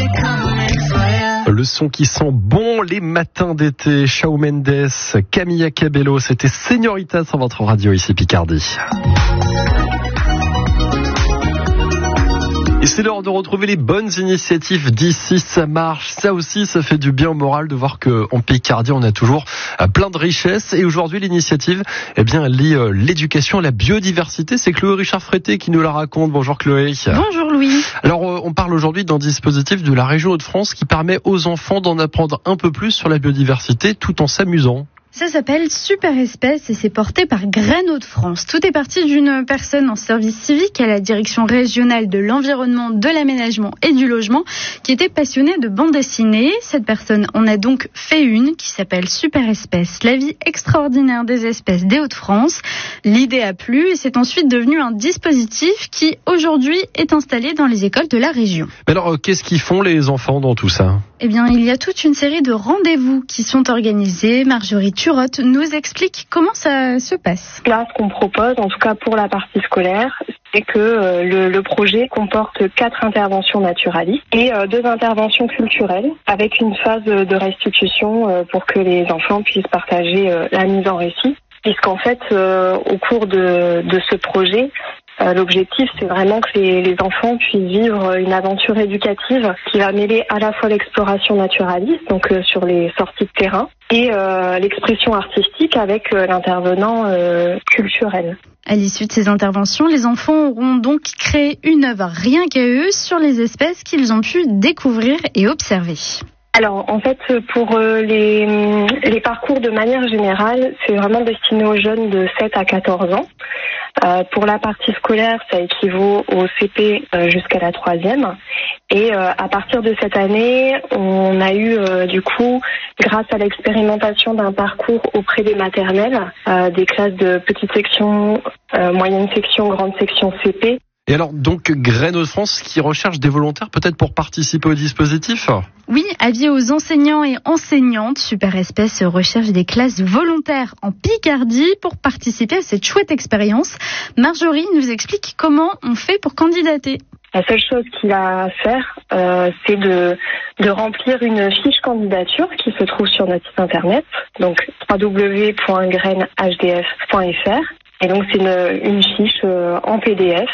Le son qui sent bon les matins d'été, Shawn Mendes, Camila Cabello, c'était Señorita sur votre radio ici Picardie. Et c'est l'heure de retrouver les bonnes initiatives d'ici, ça marche. Ça aussi, ça fait du bien au moral de voir qu'en Picardie, on a toujours plein de richesses. Et aujourd'hui, l'initiative, elle lie l'éducation à la biodiversité. C'est Chloé Richard-Frété qui nous la raconte. Bonjour Chloé. Bonjour Louis. Alors, on parle aujourd'hui d'un dispositif de la région Hauts-de-France qui permet aux enfants d'en apprendre un peu plus sur la biodiversité tout en s'amusant. Ça s'appelle Super Espèce et c'est porté par Graines Hauts-de-France. Tout est parti d'une personne en service civique à la direction régionale de l'environnement, de l'aménagement et du logement qui était passionnée de bande dessinée. Cette personne en a donc fait une qui s'appelle Super Espèce, la vie extraordinaire des espèces des Hauts-de-France. L'idée a plu et c'est ensuite devenu un dispositif qui aujourd'hui est installé dans les écoles de la région. Mais alors, qu'est-ce qu'ils font les enfants dans tout ça ? Eh bien, il y a toute une série de rendez-vous qui sont organisés. Marjorie Turotte nous explique comment ça se passe. Là, ce qu'on propose, en tout cas pour la partie scolaire, c'est que le projet comporte 4 interventions naturalistes et 2 interventions culturelles avec une phase de restitution pour que les enfants puissent partager la mise en récit. Puisqu'en fait, au cours de ce projet, l'objectif, c'est vraiment que les enfants puissent vivre une aventure éducative qui va mêler à la fois l'exploration naturaliste, donc sur les sorties de terrain, et l'expression artistique avec l'intervenant culturel. À l'issue de ces interventions, les enfants auront donc créé une œuvre rien qu'à eux sur les espèces qu'ils ont pu découvrir et observer. Alors, en fait, pour les parcours de manière générale, c'est vraiment destiné aux jeunes de 7 à 14 ans. Pour la partie scolaire, ça équivaut au CP jusqu'à la 3e. Et à partir de cette année, on a eu du coup, grâce à l'expérimentation d'un parcours auprès des maternelles, des classes de petite section, moyenne section, grande section CP. Et alors, donc, Graines Hauts-de-France qui recherche des volontaires peut-être pour participer au dispositif ? Oui, avis aux enseignants et enseignantes, Super Espèce recherche des classes volontaires en Picardie pour participer à cette chouette expérience. Marjorie nous explique comment on fait pour candidater. La seule chose qu'il a à faire, c'est de remplir une fiche candidature qui se trouve sur notre site internet, donc www.graineshdf.fr. Et donc c'est une fiche en PDF